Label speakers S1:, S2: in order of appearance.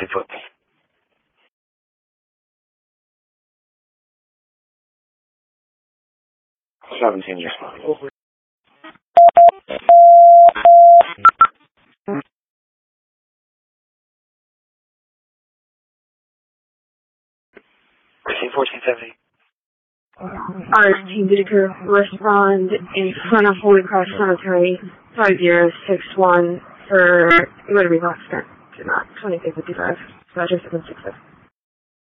S1: foot. 17 years. Over. Receive 1470.
S2: Our team Whitaker respond in front of Holy Cross Cemetery 5061 for, it would be last spent, 2555, Roger 766.